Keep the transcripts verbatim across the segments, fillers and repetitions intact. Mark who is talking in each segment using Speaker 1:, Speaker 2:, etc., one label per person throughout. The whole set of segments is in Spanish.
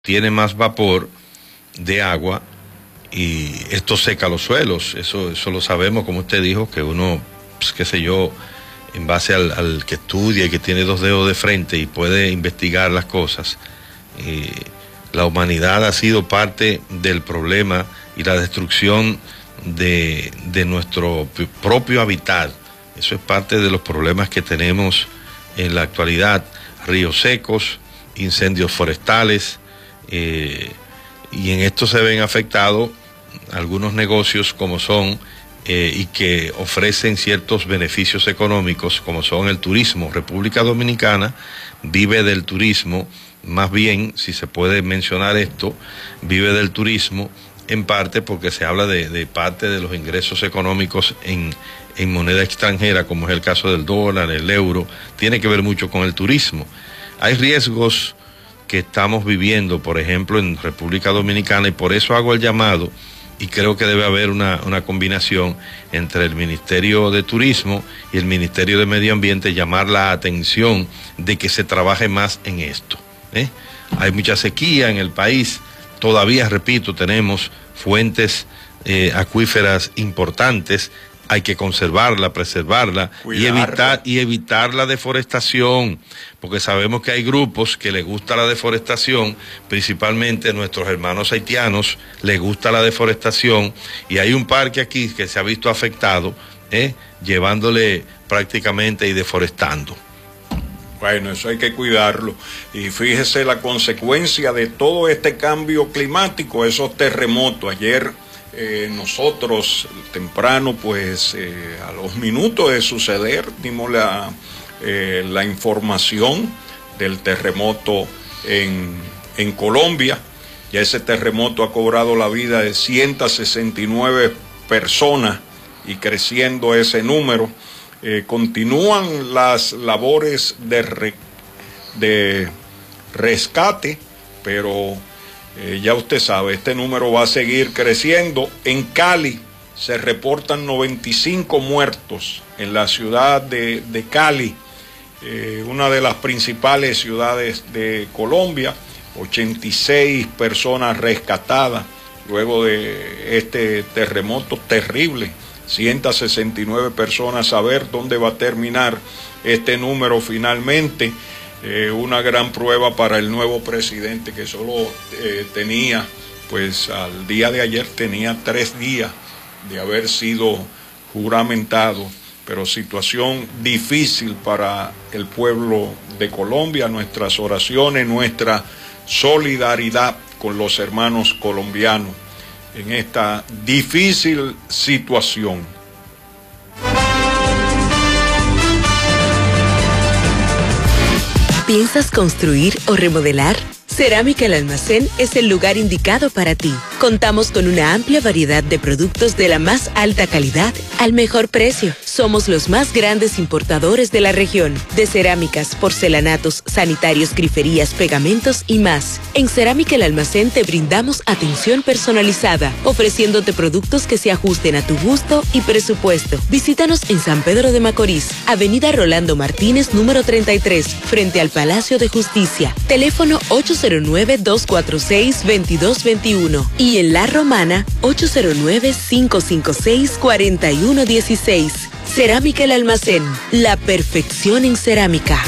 Speaker 1: tiene más vapor de agua y esto seca los suelos. Eso, eso lo sabemos, como usted dijo, que uno, pues, qué sé yo, en base al, al que estudia y que tiene dos dedos de frente y puede investigar las cosas, eh, la humanidad ha sido parte del problema y la destrucción de, de nuestro propio hábitat. Eso es parte de los problemas que tenemos en la actualidad. Ríos secos, incendios forestales, eh, y en esto se ven afectados algunos negocios como son eh, y que ofrecen ciertos beneficios económicos como son el turismo. República Dominicana vive del turismo, más bien, si se puede mencionar esto, vive del turismo en parte porque se habla de, de parte de los ingresos económicos en, en moneda extranjera, como es el caso del dólar, el euro, tiene que ver mucho con el turismo. Hay riesgos que estamos viviendo, por ejemplo, en República Dominicana, y por eso hago el llamado, y creo que debe haber una, una combinación entre el Ministerio de Turismo y el Ministerio de Medio Ambiente, llamar la atención de que se trabaje más en esto, ¿eh? Hay mucha sequía en el país, todavía, repito, tenemos fuentes eh, acuíferas importantes, hay que conservarla, preservarla y evitar, y evitar la deforestación, porque sabemos que hay grupos que les gusta la deforestación, principalmente nuestros hermanos haitianos, les gusta la deforestación, y hay un parque aquí que se ha visto afectado, ¿eh? llevándole prácticamente y deforestando.
Speaker 2: Bueno, eso hay que cuidarlo. Y fíjese la consecuencia de todo este cambio climático, esos terremotos. Ayer eh, nosotros temprano, pues eh, a los minutos de suceder, dimos la, eh, la información del terremoto en, en Colombia. Ya ese terremoto ha cobrado la vida de ciento sesenta y nueve personas y creciendo ese número. Eh, continúan las labores de, re, de rescate, pero eh, ya usted sabe, este número va a seguir creciendo. En Cali se reportan noventa y cinco muertos en la ciudad de, de Cali, eh, una de las principales ciudades de Colombia, ochenta y seis personas rescatadas luego de este terremoto terrible. ciento sesenta y nueve personas, a ver dónde va a terminar este número finalmente. Eh, una gran prueba para el nuevo presidente que solo eh, tenía, pues al día de ayer tenía tres días de haber sido juramentado, pero situación difícil para el pueblo de Colombia. Nuestras oraciones, nuestra solidaridad con los hermanos colombianos en esta difícil situación.
Speaker 3: ¿Piensas construir o remodelar? Cerámica El Almacén es el lugar indicado para ti. Contamos con una amplia variedad de productos de la más alta calidad al mejor precio. Somos los más grandes importadores de la región, de cerámicas, porcelanatos, sanitarios, griferías, pegamentos y más. En Cerámica El Almacén te brindamos atención personalizada, ofreciéndote productos que se ajusten a tu gusto y presupuesto. Visítanos en San Pedro de Macorís, Avenida Rolando Martínez, número treinta y tres, frente al Palacio de Justicia. Teléfono ocho cero nueve, dos cuatro seis, dos dos dos uno y en La Romana ocho cero nueve, cinco cinco seis, cuatro uno uno seis. Cerámica El Almacén, la perfección en cerámica.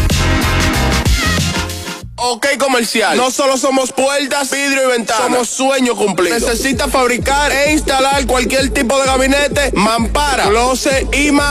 Speaker 4: Ok, comercial. No solo somos puertas, vidrio y ventanas. Somos sueño cumplido. Necesita fabricar e instalar cualquier tipo de gabinete, mampara, closet y más.